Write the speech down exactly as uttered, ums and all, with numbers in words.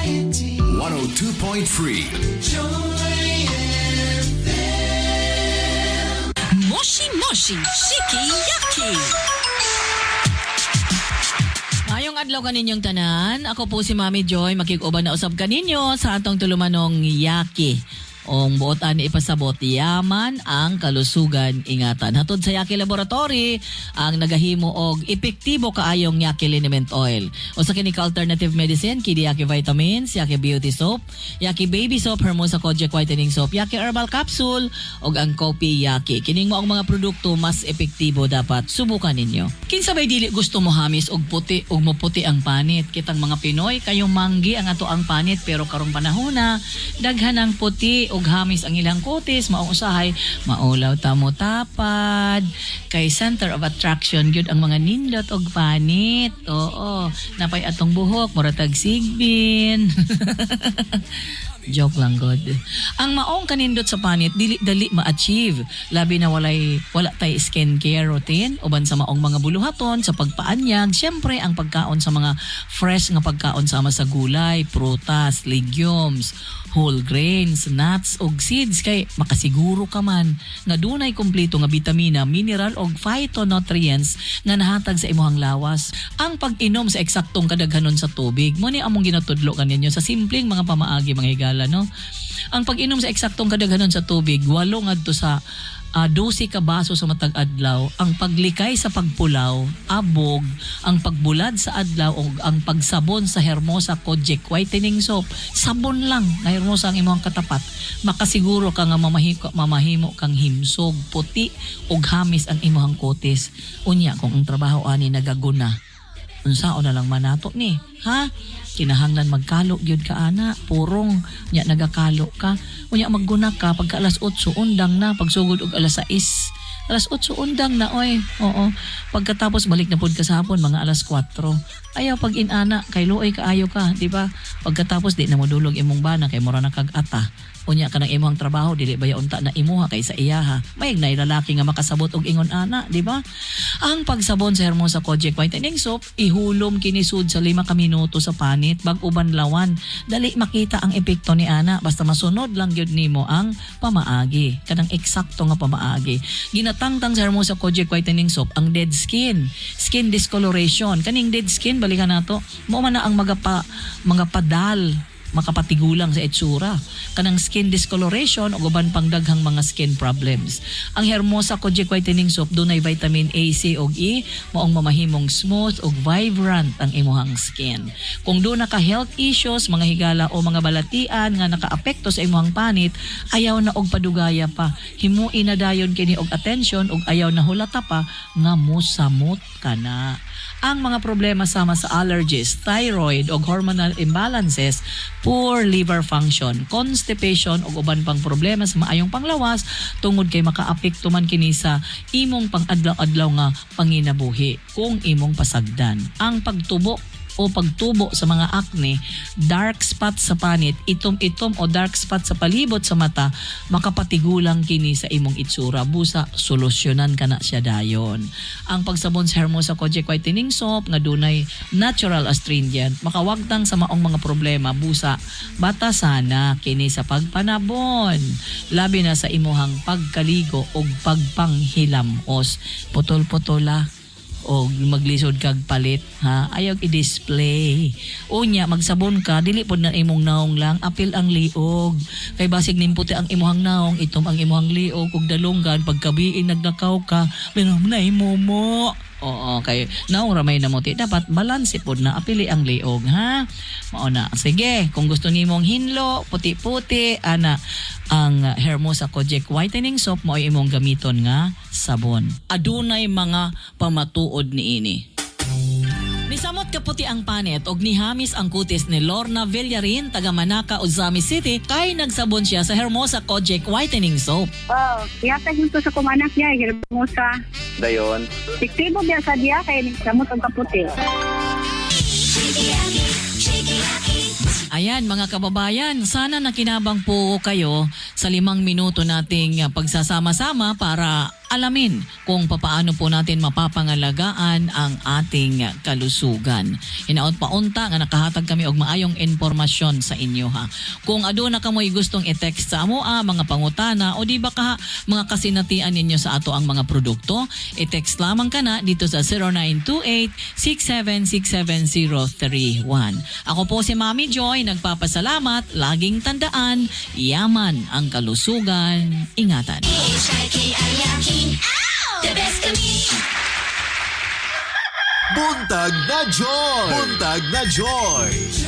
one oh two point three. Moshi Moshi Shiki-Yaki. Ngayong adlaw kaninyong tanan, ako po si Mami Joy, makikuban na usab kaninyo sa atong tulumanong Yaki. Ong buotan ipasabot yaman ang kalusugan ingatan. Hatod sa Yaki Laboratory ang nagahimo og epektibo kaayong Yaki Liniment Oil. O sa kini ka alternative medicine, kini Yaki Vitamins, Yaki Beauty Soap, Yaki Baby Soap, Hermosa Kojic Whitening Soap, Yaki Herbal Capsule, og ang Kopi Yaki. Kining mo ang mga produkto mas epektibo dapat subukan ninyo. Kinsa bay dili gusto mo hamis og puti og moputi ang panit. Kitang mga Pinoy kayong manggi ang ato ang panit pero karong panahon na daghan ang puti og hamis ang ilang kutis, maong usahay, maulaw tamo tapad, kay center of attraction gyud ang mga nindot og panit. Oo, napay atong buhok, muratag sigbin. Joke lang, God. Ang maong kanindot sa panit, dili dali ma-achieve. Labi na walay, wala tay skincare routine, uban sa maong mga buluhaton, sa pagpaanyag, syempre ang pagkaon sa mga fresh nga pagkaon sama sa gulay, prutas, legumes, whole grains, nuts, og seeds, kay makasiguro ka man nga dunay kompleto nga bitamina, mineral og phytonutrients nga nahatag sa imuhang lawas. Ang pag-inom sa eksaktong kadaghanon sa tubig, mo ni among ginatudlo kaninyo sa simpleng mga pamaagi mga higala, no? Ang pag-inom sa eksaktong kadaghanon sa tubig, walo ngadto sa uh, dose ka baso sa matag adlaw. Ang paglikay sa pagpulaw, abog, ang pagbulad sa adlaw o ang pagsabon sa Hermosa Kojic Whitening Soap. Sabon lang na Hermosa ang imong katapat. Makasiguro ka nga mamahimo, mamahimo kang himsog, puti ug hamis ang imong kutis. Unya kung ang trabaho ani nagaguna, unsaon na lang manato ni, ha? Kinahanglan magkalo gyud ka ana, purong nya nagakalo ka. Unya magguna ka pagka alas otso undang na, pagsugod og alas sais. Alas otso undang na oy. Oo. Pagkatapos balik na pud ka sa hapon mga alas kwatro. Ayaw pag inana kay luoy kaayo ka, di ba? Pagkatapos di na modulog imong bana kay mura na kag ata. Unya ka ng imong trabaho dili baya unta na imuha kay sa iyaha. May ignay lalaki nga makasabot og ingon ana, di ba? Ang pagsabon sa Hermosa Kojic Whitening Soap, ihulom kinisud sa lima ka minuto sa panit bag uban lawan. Dali makita ang epekto ni ana basta masunod lang gyud nimo ang pamaagi. Kanang eksakto nga pamaagi. Ginatangtang sa Hermosa Kojic Whitening Soap ang dead skin, skin discoloration. Kaning dead skin balikan nato, mo man na ang magapa mga padal makapatigulang sa itsura, kanang skin discoloration o uban pang daghang mga skin problems. Ang Hermosa Kojic Whitening Soap dunay vitamin A, C ug E, maong mamahimong smooth ug vibrant ang imuhang skin. Kung do na ka health issues, mga higala o mga balatian nga nakaapekto sa imuhang panit, ayaw na og padugaya pa. Himuin na dayon kini og attention ug ayaw na hulata pa nga mosamot ka na. Ang mga problema sama sa allergies, thyroid o hormonal imbalances, poor liver function, constipation o uban pang problema sa maayong panglawas tungod kay makaapekto man kini sa imong pang-adlaw-adlaw nga panginabuhi kung imong pasagdan. Ang pagtubo o pagtubo sa mga acne, dark spot sa panit, itom-itom o dark spot sa palibot sa mata, makapatigulang kini sa imong itsura. Busa, solusyonan ka na siya dayon. Ang pagsabon sa Hermosa Kojic Whitening Soap nga dunay natural astringent, makawagtang sa maong mga problema. Busa, bata sana kini sa pagpanabon. Labi na sa imuhang pagkaligo o pagpanghilamos. Putol-putola o maglisod kag palit, ha, ayaw i-display. Unya magsabon ka dili pod na imong naong lang, apil ang liog kay basig nimputi ang imuhang naong, itom ang imuhang liog ug dalunggan pagkabiin nagnakaw ka binamnay mo mo. Oo, kay naong ramay na mo ti dapat balanse pod na apili ang liog, ha. Mao na, sige, kung gusto nimong hinlo puti-puti ana ang Hermosa Kojic Whitening Soap mo ay imong gamiton nga sabon. Adunay mga pamatuod niini. Nisamot kaputi ang panit og nihamis ang kutis ni Lorna Villarin taga Manaka, Ozami City kay nagsabon siya sa Hermosa Kojic Whitening Soap. Oh, yata yung to sa kumanak niya, Hermosa. Dayon. Tiktibo biya sa diya kay nagsamot ang kaputi. Ayan mga kababayan, sana nakinabang po kayo sa sa limang minuto nating ah, pagsasama-sama para alamin kung papaano po natin mapapangalagaan ang ating kalusugan. Hinaot paunta nga nakahatag kami og maayong impormasyon sa inyo ha. Kung aduna ka mo'y gustong i-text sa amo ah, mga pangutana o di ba ka mga kasinatian ninyo sa ato ang mga produkto, i-text lamang ka na dito sa zero nine two eight, six seven six seven zero three one. Ako po si Mami Joy, nagpapasalamat, laging tandaan, yaman ang kalusugan, ingatan. The best of me. Buntag na Joy! Buntag na Joy!